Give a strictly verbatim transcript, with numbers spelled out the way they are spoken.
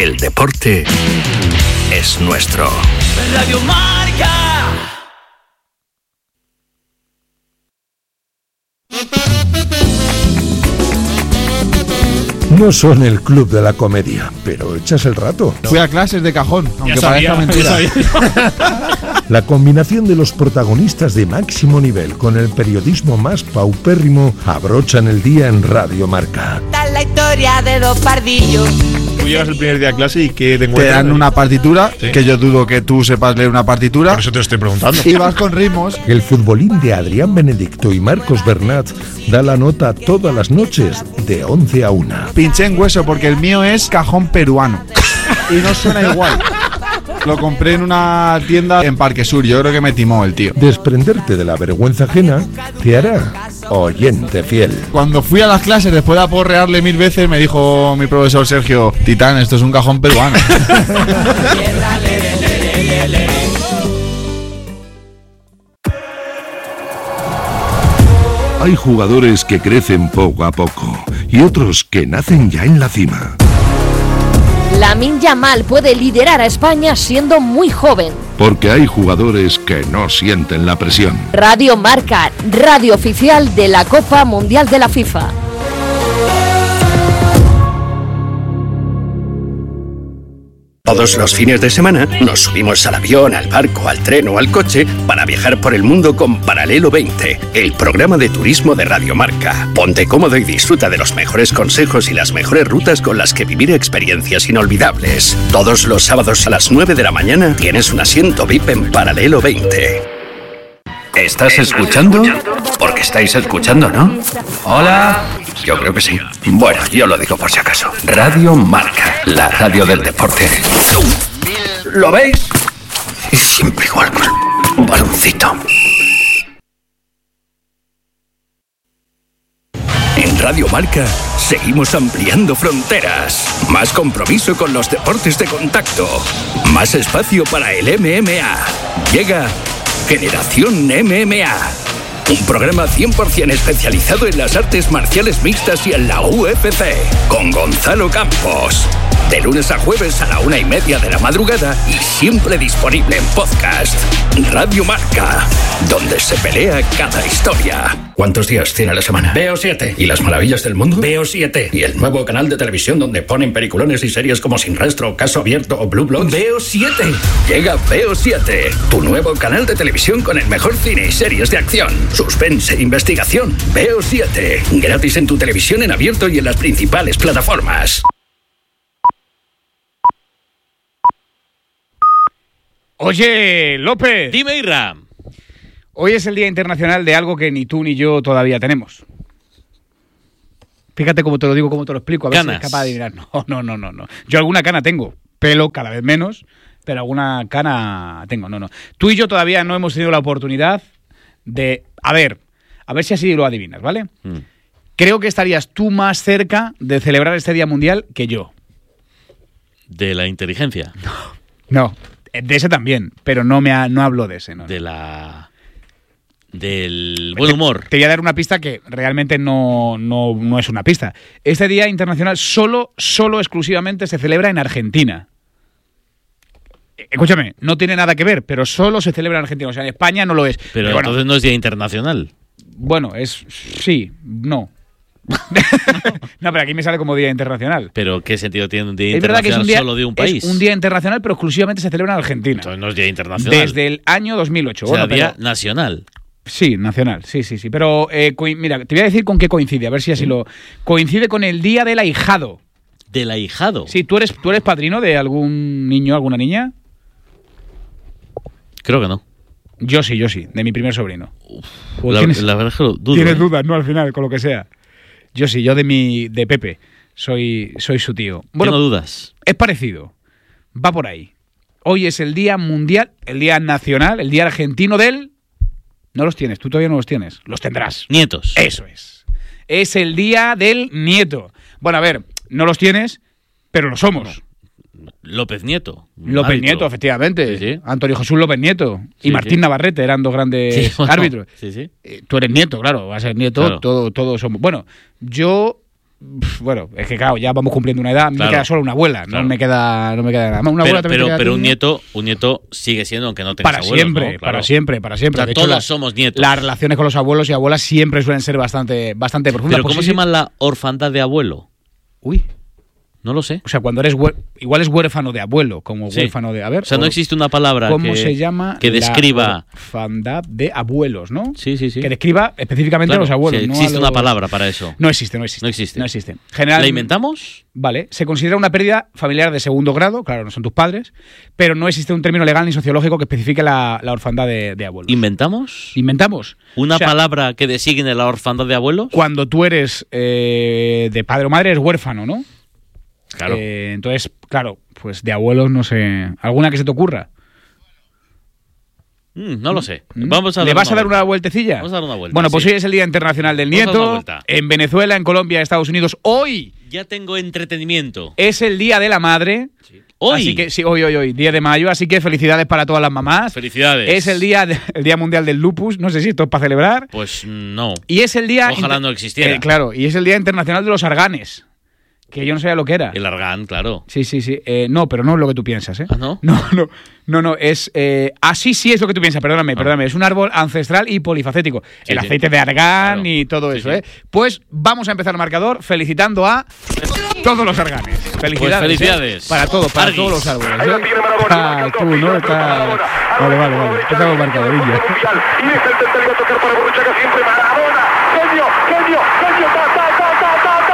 El deporte es nuestro. Radio Marca. No son el club de la comedia, pero echas el rato. Fui a clases de cajón, aunque Ya sabía, parezca mentira. ya La combinación de los protagonistas de máximo nivel con el periodismo más paupérrimo abrochan el día en Radio Marca. Esta es la historia de dos pardillos. Tú llegas el primer día a clase y ¿qué te Te encuentras? dan una partitura, Sí. que yo dudo que tú sepas leer una partitura. Por eso te lo estoy preguntando. Y vas con ritmos. El futbolín de Adrián Benedicto y Marcos Bernat da la nota todas las noches de once a una. Pinché en hueso porque el mío es cajón peruano. Y no suena igual. Lo compré en una tienda en Parque Sur. Yo creo que me timó el tío. Desprenderte de la vergüenza ajena te hará oyente fiel. Cuando fui a las clases, después de aporrearle mil veces, me dijo mi profesor Sergio: Titán, esto es un cajón peruano. Hay jugadores que crecen poco a poco y otros que nacen ya en la cima. Lamine Yamal puede liderar a España siendo muy joven. Porque hay jugadores que no sienten la presión. Radio Marca, radio oficial de la Copa Mundial de la FIFA. Todos los fines de semana nos subimos al avión, al barco, al tren o al coche para viajar por el mundo con Paralelo veinte, el programa de turismo de Radio Marca. Ponte cómodo y disfruta de los mejores consejos y las mejores rutas con las que vivir experiencias inolvidables. Todos los sábados a las nueve de la mañana tienes un asiento V I P en Paralelo veinte. ¿Estás escuchando? Porque estáis escuchando, ¿no? Hola. Yo creo que sí. Bueno, yo lo digo por si acaso. Radio Marca, la radio del deporte. ¿Lo veis? Siempre igual con un baloncito. En Radio Marca seguimos ampliando fronteras. Más compromiso con los deportes de contacto. Más espacio para el M M A. Llega Generación M M A. Un programa cien por ciento especializado en las artes marciales mixtas y en la U F C. Con Gonzalo Campos. De lunes a jueves a la una y media de la madrugada y siempre disponible en podcast. Radio Marca, donde se pelea cada historia. ¿Cuántos días tiene la semana? Veo siete. ¿Y las maravillas del mundo? Veo siete. ¿Y el nuevo canal de televisión donde ponen peliculones y series como Sin Rastro, Caso Abierto o Blue Bloods? Veo siete. Llega Veo siete, tu nuevo canal de televisión con el mejor cine y series de acción, suspense e investigación. Veo siete. Gratis en tu televisión en abierto y en las principales plataformas. Oye, López. Dime, Irra. Hoy es el Día Internacional de algo que ni tú ni yo todavía tenemos. Fíjate cómo te lo digo, cómo te lo explico. A ver Canas. si es capaz de adivinar. No, no, no, no, no. Yo alguna cana tengo. Pelo cada vez menos, pero alguna cana tengo. No, no. Tú y yo todavía no hemos tenido la oportunidad de... A ver, a ver si así lo adivinas, ¿vale? Mm. Creo que estarías tú más cerca de celebrar este Día Mundial que yo. De la inteligencia. No, de ese también, pero no me ha, no hablo de ese. No, De la... Del buen humor. Te, te voy a dar una pista que realmente no, no, no es una pista. Este Día Internacional solo, solo exclusivamente se celebra en Argentina. Escúchame, no tiene nada que ver, pero solo se celebra en Argentina. O sea, en España no lo es. Pero, bueno, entonces no es Día Internacional. Bueno, es... Sí, no. No, pero aquí me sale como Día Internacional. Pero ¿qué sentido tiene un Día Es verdad que es Internacional un día, solo de un país? es un día internacional, pero exclusivamente se celebra en Argentina. Entonces no es Día Internacional. Desde el año dos mil ocho. O sea, Bueno, Día pero- Nacional. Sí, nacional, sí, sí, sí. Pero, eh, coi- mira, te voy a decir con qué coincide, a ver si así lo... Coincide con el Día del Ahijado. Del ahijado. Sí, ¿tú eres, ¿tú eres padrino de algún niño, alguna niña? Creo que no. Yo sí, yo sí, de mi primer sobrino. ¿O La, tienes, la verdad es que lo dudo. tienes ¿eh? dudas, ¿no? Al final, con lo que sea. Yo sí, yo de mi de Pepe. Soy, soy su tío. Bueno, ¿Qué no dudas? es parecido. Va por ahí. Hoy es el Día Mundial, el Día Nacional, el Día Argentino del... No los tienes, tú todavía no los tienes. Los tendrás. Nietos. Eso es. Es el Día del Nieto. Bueno, a ver, no los tienes, pero lo somos. López Nieto. López árbitro. Nieto, efectivamente. Sí, sí. Antonio Jesús López Nieto. Y Sí, Martín sí. Navarrete eran dos grandes Sí, bueno, árbitros. Sí, sí. Eh, Tú eres nieto, claro, vas a ser nieto, Claro. todo, todos somos. Bueno, yo Bueno, es que claro, ya vamos cumpliendo una edad. A mí Claro. me queda solo una abuela. Claro. No me queda, no me queda nada más. Una Pero, abuela también pero, te queda pero a ti, un ¿no? nieto, un nieto sigue siendo, aunque no tengas Para abuelos, siempre, ¿no? Claro. para siempre, para siempre. O sea, De hecho, todos la- somos nietos. Las relaciones con los abuelos y abuelas siempre suelen ser bastante, bastante profundas. Pero Pues ¿cómo sí, se sí. llama la orfandad de abuelo? Uy. No lo sé. O sea, cuando eres huer- igual es huérfano de abuelo, como Sí. huérfano de. A ver. O sea, no existe una palabra ¿Cómo que, se llama? que describa. La orfandad de abuelos, ¿no? Sí, sí, sí. Que describa específicamente Claro, a los abuelos. sí, no a existe los- una palabra para eso. No existe, no existe. No existe. No existe. General- ¿La inventamos? Vale, se considera una pérdida familiar de segundo grado, claro, no son tus padres, pero no existe un término legal ni sociológico que especifique la, la orfandad de, de abuelos. ¿Inventamos? ¿Inventamos? ¿Una O sea, palabra que designe la orfandad de abuelos? Cuando tú eres eh, de padre o madre, eres huérfano, ¿no? Claro. Eh, entonces, claro, pues de abuelos no sé. ¿Alguna que se te ocurra? Mm, no lo sé. Vamos a ¿Le dar vas a dar vuelta. una vueltecilla? Vamos a dar una vuelta. Bueno, pues sí. hoy es el Día Internacional del Vamos a dar una Nieto. vuelta. En Venezuela, en Colombia, Estados Unidos. Hoy Ya tengo entretenimiento. es el Día de la Madre. Hoy. Así que, sí, hoy, hoy, hoy, diez de mayo. Así que felicidades para todas las mamás. Felicidades. Es el día, de- el día Mundial del Lupus. No sé si esto es para celebrar. Pues no. Y es el día. Ojalá inter- no existiera. Eh, claro, y es el Día Internacional de los Arganes. Que yo no sabía lo que era. El argán, claro. Sí, sí, sí. Eh, no, pero no es lo que tú piensas, ¿eh? ¿Ah, no? No, no, no, no. Es. Eh, así sí es lo que tú piensas, perdóname, perdóname. Es un árbol ancestral y polifacético. Sí, el sí. aceite de argán Claro. y todo Sí, eso, sí. ¿eh? Pues vamos a empezar el marcador felicitando a todos los arganes. Felicidades. Pues felicidades. ¿eh? Para todo, para Arguis. todos los árboles. ¿eh? Ah, tú, ¿no? Está. Vale, vale, vale. Empezamos el marcadorillo. Y deja el tercer tocar para Borruchaga siempre Maradona. Genio, genio, genio, ta, ta,